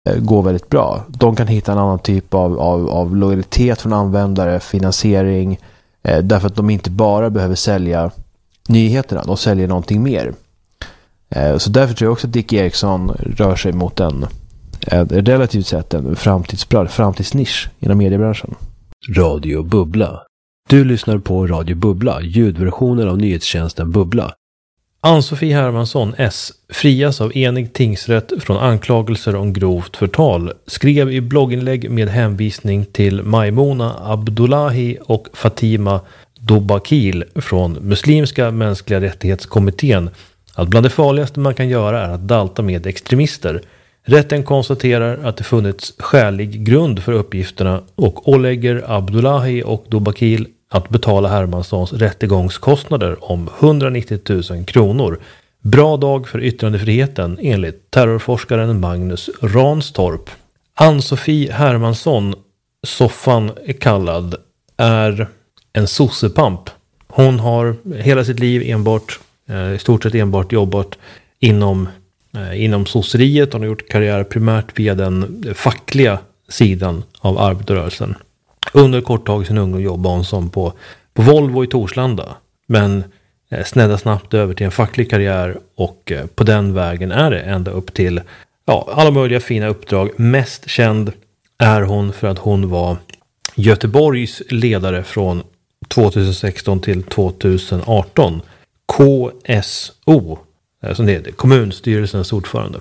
går väldigt bra. De kan hitta en annan typ av lojalitet från användare, finansiering, därför att de inte bara behöver sälja nyheterna, de säljer någonting mer. Så därför tror jag också att Dick Eriksson rör sig mot en relativt sett en framtidsnisch inom mediebranschen. Radio Bubbla. Du lyssnar på Radio Bubbla, ljudversionen av nyhetstjänsten Bubbla. Ann-Sofie Hermansson S. frias av enig tingsrätt från anklagelser om grovt förtal, skrev i blogginlägg med hänvisning till Maimona Abdullahi och Fatima Dobakil från Muslimska mänskliga rättighetskommittén att bland det farligaste man kan göra är att dalta med extremister. Rätten konstaterar att det funnits skälig grund för uppgifterna och ålägger Abdullahi och Dobakil att betala Hermanssons rättegångskostnader om 190 000 kronor. Bra dag för yttrandefriheten enligt terrorforskaren Magnus Ranstorp. Ann-Sofie Hermansson, Soffan kallad, är en sossepamp. Hon har hela sitt liv i stort sett enbart jobbat inom sosseriet. Hon har gjort karriär primärt via den fackliga sidan av arbetarrörelsen. Under kort tag i sin ungdom jobbade hon som på Volvo i Torslanda. Men snedda snabbt över till en facklig karriär och på den vägen är det ända upp till alla möjliga fina uppdrag. Mest känd är hon för att hon var Göteborgs ledare från 2016 till 2018. KSO, som det heter, kommunstyrelsens ordförande.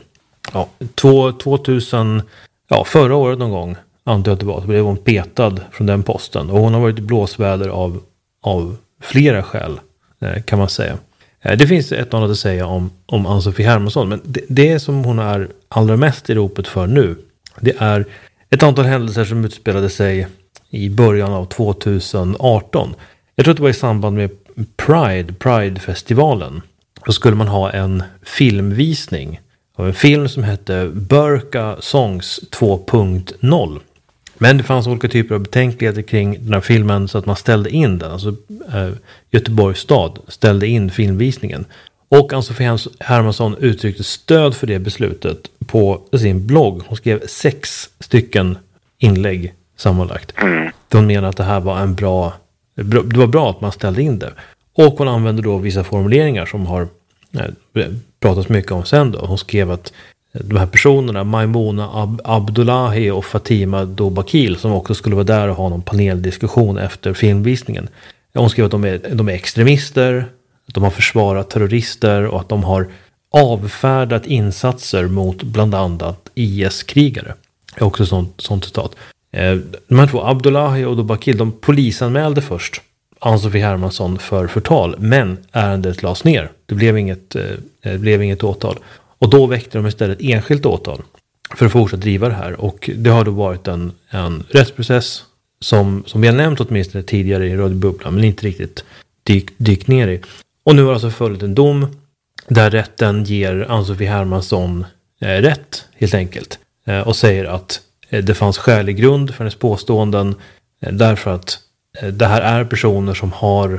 2000, förra året någon gång, antar jag att det var, så blev hon petad från den posten. Och hon har varit i blåsväder av flera skäl, kan man säga. Det finns ett annat att säga om Ann-Sofie Hermansson, men det som hon är allra mest i ropet för nu, det är ett antal händelser som utspelade sig i början av 2018. Jag tror att det var i samband med Pride-festivalen. Då skulle man ha en filmvisning av en film som hette Burka Songs 2.0. Men det fanns olika typer av betänkligheter kring den här filmen så att man ställde in den. Alltså Göteborgs stad ställde in filmvisningen. Och Ann-Sofie Hermansson uttryckte stöd för det beslutet på sin blogg. Hon skrev 6 stycken inlägg sammanlagt. De menar att det här var det var bra att man ställde in det. Och hon använde då vissa formuleringar som har pratats mycket om sen då. Hon skrev att de här personerna, Maimona Abdullahi och Fatima Dobakil, som också skulle vara där och ha någon paneldiskussion efter filmvisningen. Hon skrev att de är extremister, att de har försvarat terrorister och att de har avfärdat insatser mot bland annat IS-krigare. Det är också sånt citat. De här två, Abdullahi och Dobakil, de polisanmälde först Ann-Sofie Hermansson för förtal, men ärendet lades ner. Det blev inget åtal. Och då väckte de istället enskilt åtal för att fortsätta driva det här. Och det har då varit en rättsprocess som vi har nämnt åtminstone tidigare i Radio Bubbla, men inte riktigt dykt ner i. Och nu har alltså följt en dom där rätten ger Ann-Sofie Hermansson rätt, helt enkelt. Och säger att det fanns skälig grund för hennes påståenden därför att det här är personer som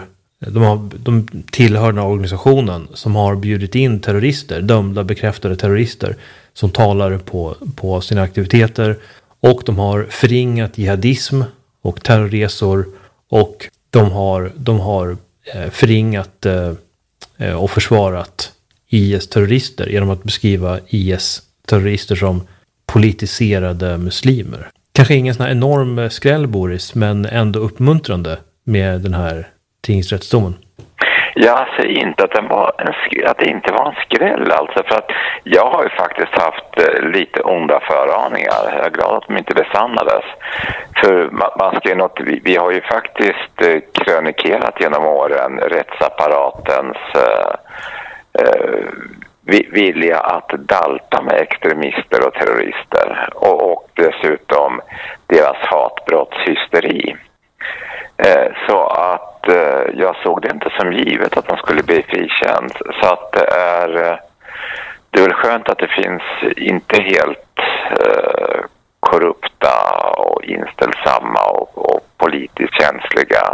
de tillhör den här organisationen som har bjudit in terrorister, dömda bekräftade terrorister som talar på sina aktiviteter, och de har förringat jihadism och terrorresor, och de har förringat och försvarat IS-terrorister genom att beskriva IS-terrorister som politiserade muslimer. Kanske ingen sån här enorm skräll, Boris, men ändå uppmuntrande med den här tingsrättsdomen. Jag säger inte att det inte var en skräll, alltså, för att jag har ju faktiskt haft lite onda föraningar. Jag är glad att de inte besannades. För man ska ju vi har ju faktiskt krönikerat genom åren rättsapparatens vilja att dalta med extremister och terrorister och dessutom deras hatbrottshysteri. Så att jag såg det inte som givet att de skulle bli frikänd. Så att det är väl skönt att det finns inte helt korrupta och inställsamma och politiskt känsliga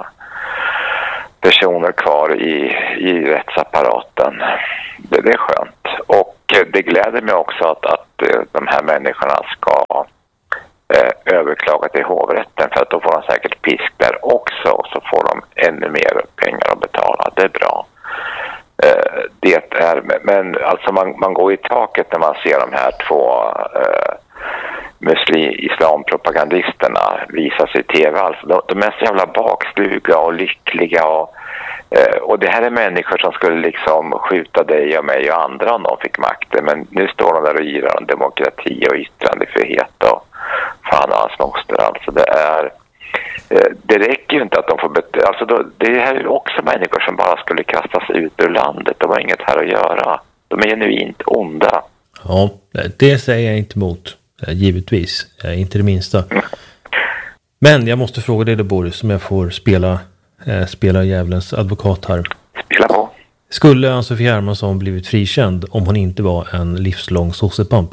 personer kvar i rättsapparaten. Det är skönt. Och det gläder mig också att de här människorna ska överklaga till hovrätten, för att då får de säkert pisk där också, och så får de ännu mer pengar att betala. Det är bra. Men alltså man går i taket när man ser de här två islampropagandisterna visa sig i tv. Alltså de är så jävla bakstuga och lyckliga, och det här är människor som skulle liksom skjuta dig och mig och andra om de fick makten, men nu står de där och girar om demokrati och yttrandefrihet och fan och hans moster. Alltså det räcker ju inte att de får det här är också människor som bara skulle kastas ut ur landet. De har inget här att göra. De är genuint onda. Ja, det säger jag inte emot. Givetvis, inte det minsta. Men jag måste fråga dig då, Boris, om jag får spela djävulens advokat här. Spela på. Skulle Ann-Sofie Hermansson blivit frikänd om hon inte var en livslång sossepamp?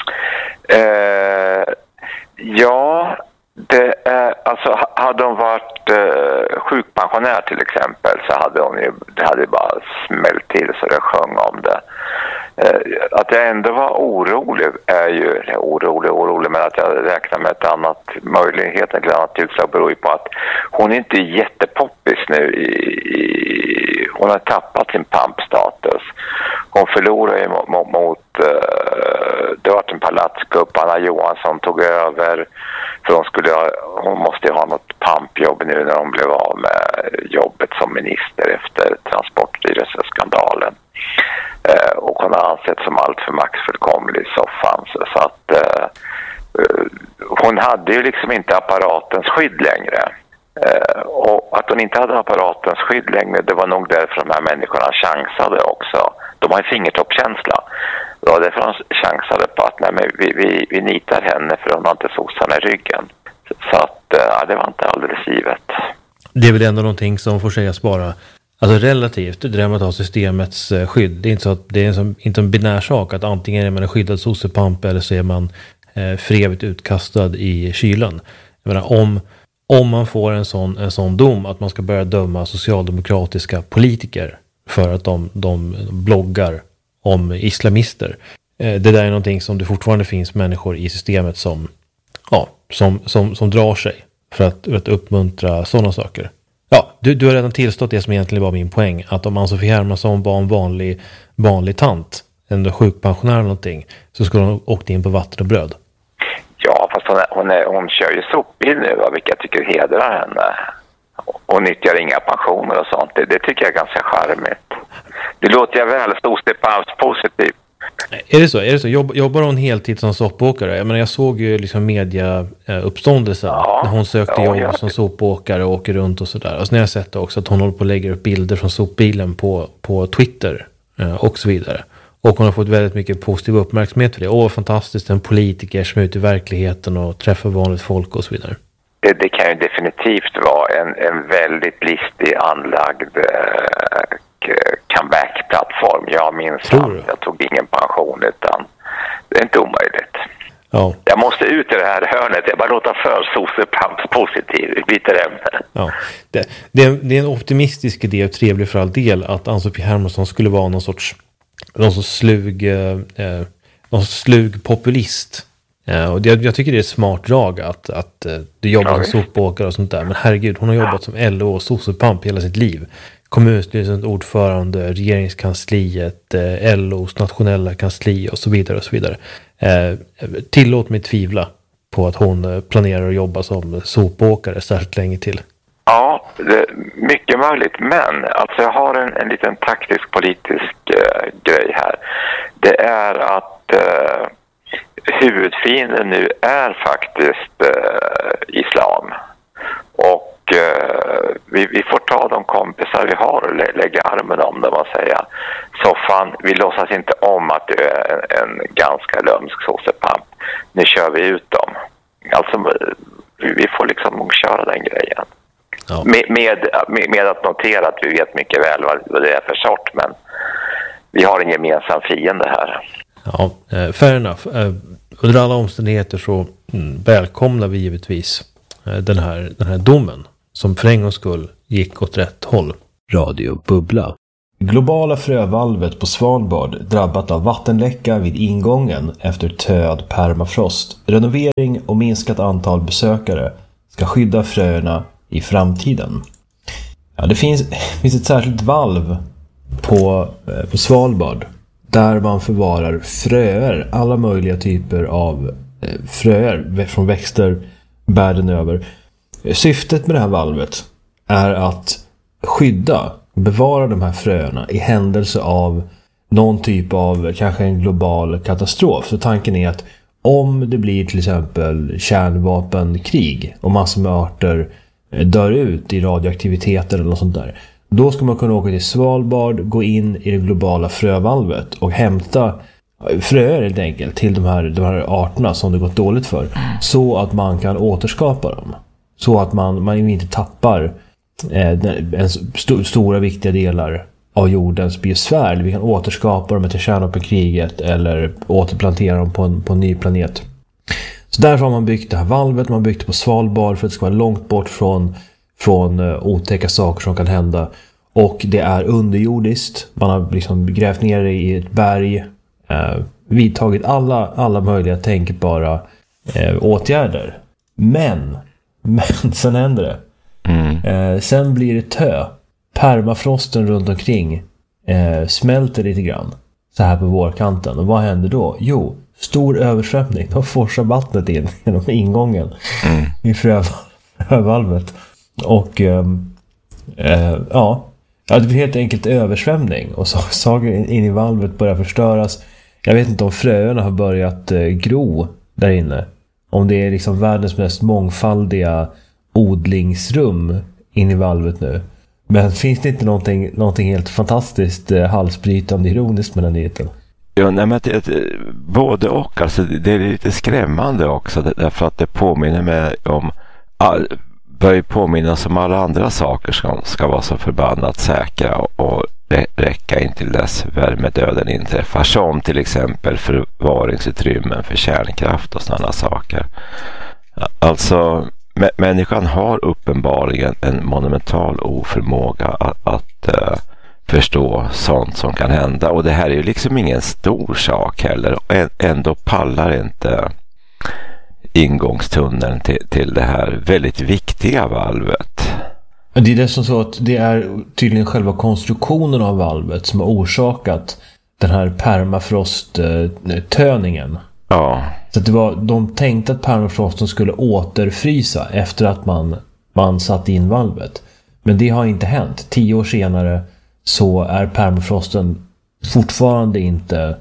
Ja, det är, alltså hade hon varit sjukpensionär till exempel, så det hade bara smällt till så det sjöng om det. Att jag ändå var orolig är ju orolig, men att jag räknar med ett annat möjlighet, ett annat utslag, beror ju på att hon inte är jättepoppis nu. Hon har tappat sin pampstatus. Hon förlorar ju mot det var en palatskupp. Anna Johansson tog över, för hon måste ju ha något pampjobb nu när hon blev av med jobbet som minister efter Transportstyrelseskandalen. Och hon har ansett som allt för maktfullkomlig i soffan. Så att hon hade ju liksom inte apparatens skydd längre. Och att hon inte hade apparatens skydd längre, det var nog därför de här människorna chansade också. De har ju fingertoppkänsla. Det var därför de chansade på att nej, men vi nitar henne, för hon har inte sossarna i ryggen. Så att det var inte alldeles givet. Det är väl ändå någonting som får sägas bara, alltså relativt, det där med att ha systemets skydd. Det är inte så att det är inte en binär sak att antingen är man en skyddad sossepamp eller så är man för evigt utkastad i kylan. Jag menar, om man får en sån dom att man ska börja döma socialdemokratiska politiker för att de bloggar om islamister. Det där är någonting som det fortfarande finns människor i systemet som drar sig för att uppmuntra sådana saker. Ja, du har redan tillstått det som egentligen var min poäng. Att om Ann-Sofie Hermansson var en vanlig tant, en sjukpensionär eller någonting, så skulle hon åkt in på vatten och bröd. Ja, fast hon kör ju sopbil nu, vilket jag tycker hedrar henne. Och nyttjar inga pensioner och sånt. Det tycker jag är ganska charmigt. Det låter jag väl positivt. Är det så? Jobbar hon heltid som soppåkare? Jag menar, jag såg ju liksom mediauppståndelsen när hon sökte jobb som sopåkare och åker runt och sådär. Och så när jag sett också att hon håller på att lägga upp bilder från sopbilen på Twitter och så vidare. Och hon har fått väldigt mycket positiv uppmärksamhet för det. Fantastiskt, en politiker som är ute i verkligheten och träffar vanligt folk och så vidare. Det kan ju definitivt vara en väldigt listig anlagd comeback-plattform. Jag minns att jag tog ingen pension, utan det är inte omöjligt. Ja. Jag måste ut i det här hörnet. Jag bara låter för sossepamps positiv. Vi byter ämne. Ja. Det är en optimistisk idé och trevlig för all del att Ann-Sofie Hermansson skulle vara någon sorts slug populist. Och jag tycker det är ett smart drag att du jobbar som sopåkare och sånt där. Men herregud, hon har jobbat som LO och sossepamp hela sitt liv. Kommunstyrelsens ordförande, regeringskansliet, LOs nationella kansli och så vidare och så vidare. Tillåt mig tvivla på att hon planerar att jobba som sopåkare särskilt länge till. Ja, det är mycket möjligt. Men alltså jag har en liten taktisk politisk grej här. Det är att huvudfienden nu är faktiskt islam. Och vi får ta de kompisar vi har och lägga armen om dem och säga soffan, vi låtsas inte om att det är en ganska lömsk sossepamp. Nu kör vi ut dem. Alltså vi får liksom köra den grejen. Ja. Med att notera att vi vet mycket väl vad det är för sort, men vi har en gemensam fiende här. Ja, fair enough. Under alla omständigheter så välkomnar vi givetvis den här domen som för en gångs skull gick åt rätt håll. Radio Bubbla. Globala frövalvet på Svalbard drabbat av vattenläcka vid ingången efter töad permafrost. Renovering och minskat antal besökare ska skydda fröerna i framtiden. Ja, det finns ett särskilt valv på Svalbard där man förvarar fröer, alla möjliga typer av fröer från växter världen över. Syftet med det här valvet är att bevara de här fröerna i händelse av någon typ av kanske en global katastrof. Så tanken är att om det blir till exempel kärnvapenkrig och massor med arter dör ut i radioaktiviteter eller något sånt där, då ska man kunna åka till Svalbard, gå in i det globala frövalvet och hämta fröer helt enkelt till de här arterna som det gått dåligt för, så att man kan återskapa dem. Så att man inte tappar stora viktiga delar av jordens biosfär. Vi kan återskapa dem efter kärnvapenkriget eller återplantera dem på en ny planet. Så därför har man byggt det här valvet. Man har byggt det på Svalbard för att det ska vara långt bort från otäcka saker som kan hända. Och det är underjordiskt. Man har liksom grävt ner det i ett berg. Vidtagit alla möjliga tänkbara åtgärder. Men sen händer det. Sen blir det tö. Permafrosten runt omkring smälter lite grann så här på vårkanten. Och vad händer då? Jo, stor översvämning. Då forsar vattnet in genom ingången i frövalvet. Och det blir helt enkelt översvämning. Och saker in i valvet börjar förstöras. Jag vet inte om fröerna har börjat gro där inne. Om det är liksom världens mest mångfaldiga odlingsrum in i valvet nu. Men finns det inte någonting helt fantastiskt halsbrytande ironiskt med den nyheten? Ja, nej, men både och. Alltså, det är lite skrämmande också. Därför att det påminner mig om... börjar påminnas om alla andra saker som ska vara så förbannat säkra och räcka in till dess värmedöden inträffar. Som till exempel förvaringsutrymmen för kärnkraft och sådana saker. Alltså... Människan har uppenbarligen en monumental oförmåga att förstå sånt som kan hända. Och det här är ju liksom ingen stor sak heller. Ändå pallar inte ingångstunneln till det här väldigt viktiga valvet. Det är dessutom så att det är tydligen själva konstruktionen av valvet som har orsakat den här permafrosttöningen. Ja. Så att de tänkte att permafrosten skulle återfrysa efter att man satt in valvet. Men det har inte hänt. 10 år senare så är permafrosten fortfarande inte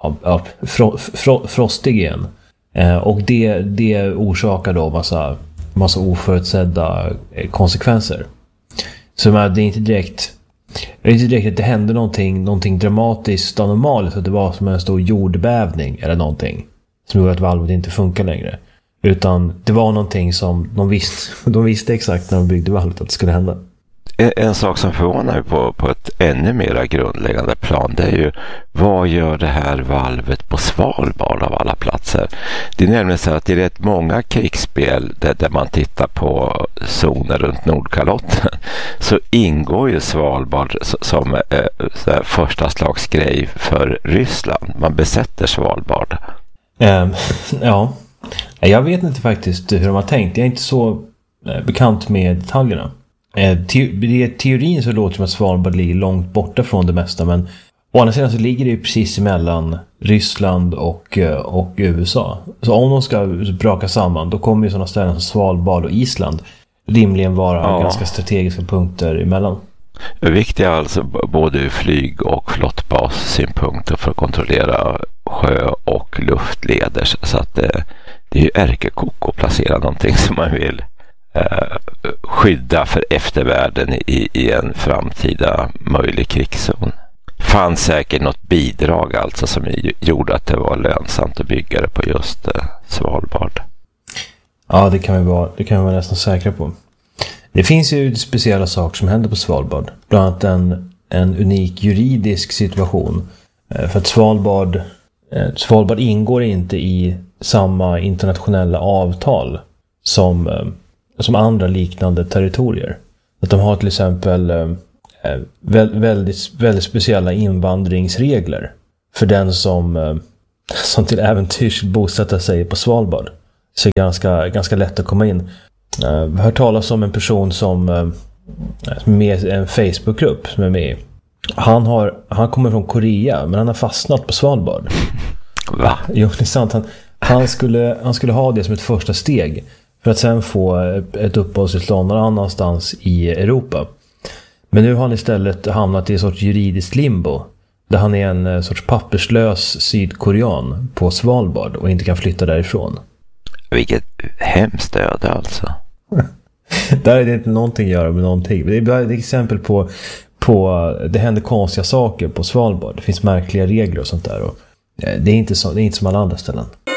frostig igen. Och det orsakar då massa oförutsedda konsekvenser. Så det är inte direkt att det hände någonting dramatiskt anomalt, att det var som en stor jordbävning eller någonting som gjorde att valvet inte funkar längre. Utan det var någonting som de visste exakt när de byggde valvet att det skulle hända. En sak som förvånar mig på ett ännu mer grundläggande plan, det är ju, vad gör det här valvet på Svalbard av alla platser? Det är nämligen så att det är rätt många krigsspel där man tittar på zoner runt Nordkalotten, så ingår ju Svalbard som första slags grej för Ryssland. Man besätter Svalbard. Ja, jag vet inte faktiskt hur de har tänkt. Jag är inte så bekant med detaljerna. I teorin så låter det som att Svalbard ligger långt borta från det mesta, men å andra sidan så ligger det ju precis emellan Ryssland och USA. Så om de ska braka samman, då kommer ju sådana ställen som Svalbard och Island rimligen vara ganska strategiska punkter emellan. Det viktiga är alltså både ur flyg- och flottbassynpunkter för att kontrollera sjö- och luftleder, så att det är ju ärkekoko att placera någonting som man vill skydda för eftervärlden i en framtida möjlig krigszon. Fanns säkert något bidrag alltså som gjorde att det var lönsamt att bygga det på just Svalbard. Ja, det kan vi vara nästan säkra på. Det finns ju speciella saker som händer på Svalbard. Bland annat en unik juridisk situation. För att Svalbard ingår inte i samma internationella avtal som andra liknande territorier. Att de har till exempel väldigt speciella invandringsregler för den som till äventyrs bosätter sig på Svalbard. Så det är ganska lätt att komma in. Vi har hört talas om en person som med en Facebookgrupp som är med. Han kommer från Korea, men han har fastnat på Svalbard. Va? Jo, det är sant. Han skulle ha det som ett första steg för att sen få ett uppehållstillstånd någon annanstans i Europa. Men nu har han istället hamnat i en sorts juridiskt limbo. Där han är en sorts papperslös sydkorean på Svalbard och inte kan flytta därifrån. Vilket hemskt öde alltså. Där är det inte någonting att göra med någonting. Det är ett exempel på det händer konstiga saker på Svalbard. Det finns märkliga regler och sånt där. Och det är inte som alla andra ställen.